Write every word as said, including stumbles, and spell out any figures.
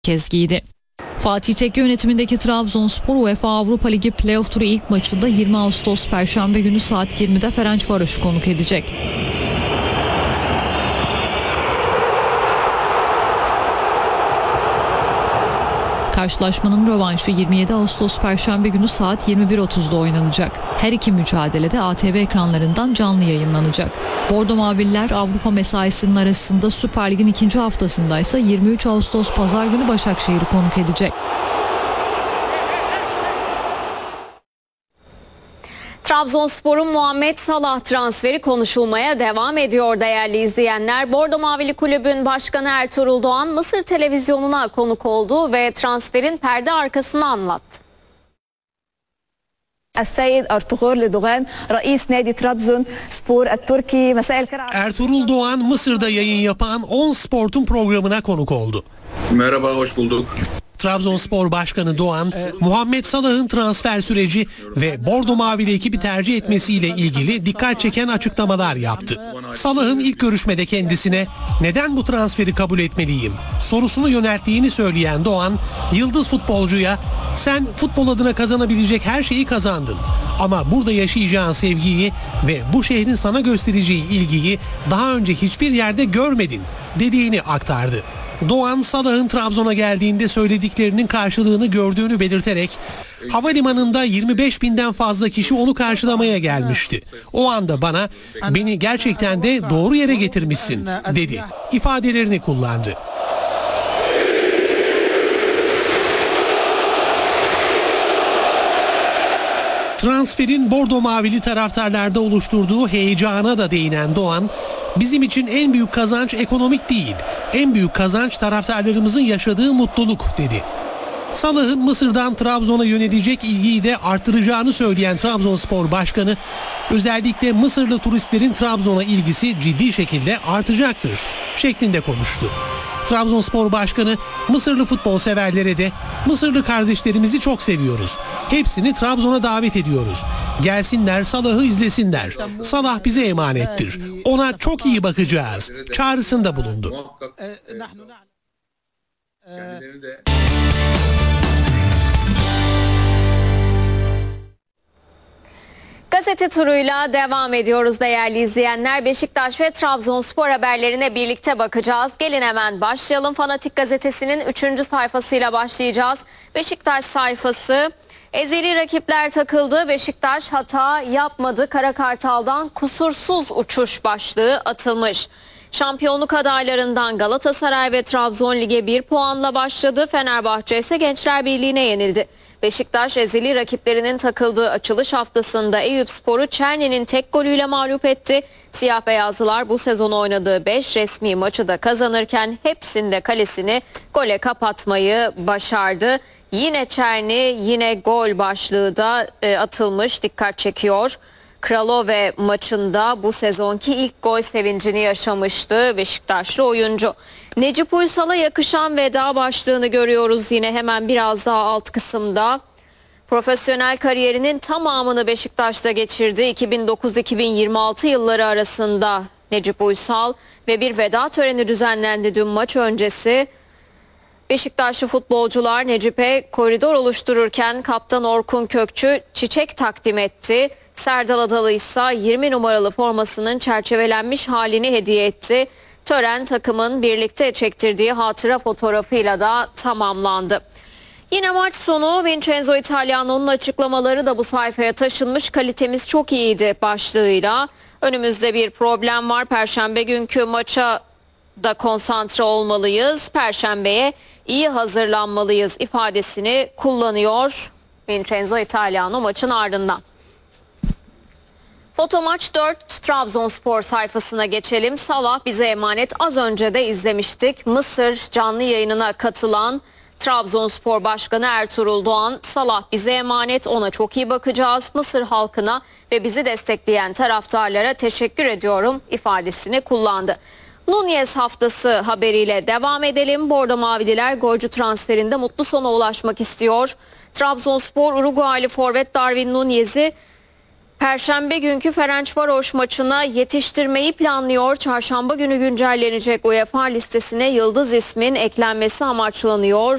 kez giydi. Fatih Tekke yönetimindeki Trabzonspor UEFA Avrupa Ligi Playoff Turu ilk maçında yirmi Ağustos Perşembe günü saat yirmide Ferencvaros'u konuk edecek. Karşılaşmanın rövanşı yirmi yedi Ağustos Perşembe günü saat yirmi bir otuzda oynanacak. Her iki mücadelede A T V ekranlarından canlı yayınlanacak. Bordo Mavililer Avrupa mesaisinin arasında Süper Lig'in ikinci haftasında ise yirmi üç Ağustos Pazar günü Başakşehir'i konuk edecek. Trabzonspor'un Muhammed Salah transferi konuşulmaya devam ediyor değerli izleyenler. Bordo Mavili Kulübün Başkanı Ertuğrul Doğan Mısır televizyonuna konuk oldu ve transferin perde arkasını anlattı. السيد أرطغرل دوغان رئيس نادي Trabzonspor التركي مساء الخير. Ertuğrul Doğan Mısır'da yayın yapan On Sport'un programına konuk oldu. Merhaba, hoş bulduk. Trabzonspor Başkanı Doğan, Muhammed Salah'ın transfer süreci ve Bordo Mavili ekibi tercih etmesiyle ilgili dikkat çeken açıklamalar yaptı. Salah'ın ilk görüşmede kendisine "Neden bu transferi kabul etmeliyim?" sorusunu yönelttiğini söyleyen Doğan, yıldız futbolcuya "Sen futbol adına kazanabilecek her şeyi kazandın. Ama burada yaşayacağın sevgiyi ve bu şehrin sana göstereceği ilgiyi daha önce hiçbir yerde görmedin" dediğini aktardı. Doğan, Salah'ın Trabzon'a geldiğinde söylediklerinin karşılığını gördüğünü belirterek havalimanında yirmi beş binden fazla kişi onu karşılamaya gelmişti. O anda bana "Beni gerçekten de doğru yere getirmişsin" dedi. İfadelerini kullandı. Transferin Bordo Mavili taraftarlarda oluşturduğu heyecana da değinen Doğan, "Bizim için en büyük kazanç ekonomik değil, en büyük kazanç taraftarlarımızın yaşadığı mutluluk" dedi. Salah'ın Mısır'dan Trabzon'a yönelecek ilgiyi de arttıracağını söyleyen Trabzonspor Başkanı, özellikle Mısırlı turistlerin Trabzon'a ilgisi ciddi şekilde artacaktır şeklinde konuştu. Trabzonspor Başkanı, Mısırlı futbol severlere de "Mısırlı kardeşlerimizi çok seviyoruz. Hepsini Trabzon'a davet ediyoruz. Gelsinler, Salah'ı izlesinler. Salah bize emanettir. Ona çok iyi bakacağız" çağrısında bulundu. Gazete turuyla devam ediyoruz değerli izleyenler. Beşiktaş ve Trabzonspor haberlerine birlikte bakacağız. Gelin hemen başlayalım. Fanatik gazetesinin üçüncü sayfasıyla başlayacağız. Beşiktaş sayfası: ezeli rakipler takıldı, Beşiktaş hata yapmadı, Kara Kartal'dan kusursuz uçuş başlığı atılmış. Şampiyonluk adaylarından Galatasaray ve Trabzon lige bir puanla başladı. Fenerbahçe ise Gençler Birliği'ne yenildi. Beşiktaş ezeli rakiplerinin takıldığı açılış haftasında Eyüpspor'u Çerni'nin tek golüyle mağlup etti. Siyah beyazlılar bu sezon oynadığı beş resmi maçı da kazanırken hepsinde kalesini gole kapatmayı başardı. Yine Çerni, yine gol başlığı da e, atılmış, dikkat çekiyor. Kralove maçında bu sezonki ilk gol sevincini yaşamıştı Beşiktaşlı oyuncu. Necip Uysal'a yakışan veda başlığını görüyoruz yine hemen biraz daha alt kısımda. Profesyonel kariyerinin tamamını Beşiktaş'ta geçirdi. iki bin dokuz iki bin yirmi altı yılları arasında Necip Uysal ve bir veda töreni düzenlendi dün maç öncesi. Beşiktaşlı futbolcular Necip'e koridor oluştururken kaptan Orkun Kökçü çiçek takdim etti. Serdal Adalı ise yirmi numaralı formasının çerçevelenmiş halini hediye etti. Tören takımın birlikte çektirdiği hatıra fotoğrafıyla da tamamlandı. Yine maç sonu Vincenzo Italiano'nun açıklamaları da bu sayfaya taşınmış. Kalitemiz çok iyiydi başlığıyla. Önümüzde bir problem var. Perşembe günkü maça da konsantre olmalıyız. Perşembeye iyi hazırlanmalıyız ifadesini kullanıyor Vincenzo Italiano maçın ardından. Fotomaç dört Trabzonspor sayfasına geçelim. Salah bize emanet, az önce de izlemiştik. Mısır canlı yayınına katılan Trabzonspor Başkanı Ertuğrul Doğan, "Salah bize emanet, ona çok iyi bakacağız. Mısır halkına ve bizi destekleyen taraftarlara teşekkür ediyorum" ifadesini kullandı. Nunez haftası haberiyle devam edelim. Bordo Mavililer golcü transferinde mutlu sona ulaşmak istiyor. Trabzonspor Uruguaylı forvet Darwin Nunez'i Perşembe günkü Ferencvaros maçına yetiştirmeyi planlıyor. Çarşamba günü güncellenecek UEFA listesine yıldız ismin eklenmesi amaçlanıyor.